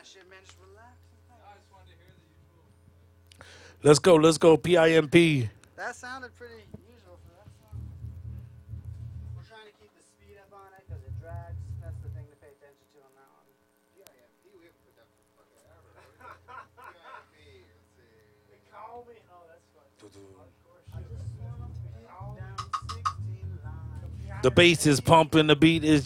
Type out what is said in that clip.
Let's go. Let's go. PIMP. That sounded pretty usual for that song. We're trying to keep the speed up on it because it drags. That's the thing to pay attention to on that one. PIMP, we haven't put that for fucking ever. PIMP, let's see. They call me. Oh, that's fun. The bass is pumping. The beat is